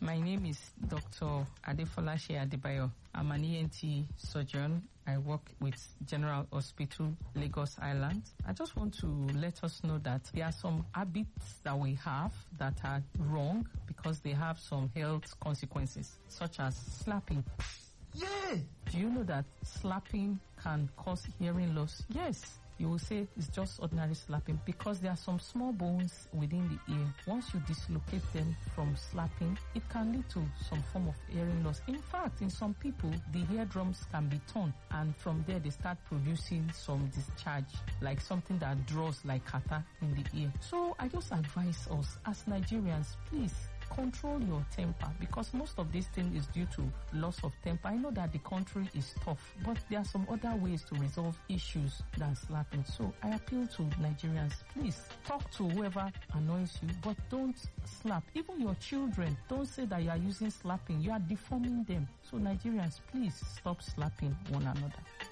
My name is Dr. Adefolashe Adebayo. I'm an ENT surgeon. I work with General Hospital, Lagos Island. I just want to let us know that there are some habits that we have that are wrong because they have some health consequences, such as slapping. Yeah! Do you know that slapping can cause hearing loss? Yes. You will say it's just ordinary slapping because there are some small bones within the ear. Once you dislocate them from slapping, it can lead to some form of hearing loss. In fact, in some people, the eardrums can be torn, and from there they start producing some discharge, like something that draws like kata in the ear. So I just advise us as Nigerians, please control your temper, because most of this thing is due to loss of temper. I know that the country is tough, but there are some other ways to resolve issues than slapping. So I appeal to Nigerians, please talk to whoever annoys you, but don't slap. Even your children, don't say that you are using slapping. You are deforming them. So Nigerians, please stop slapping one another.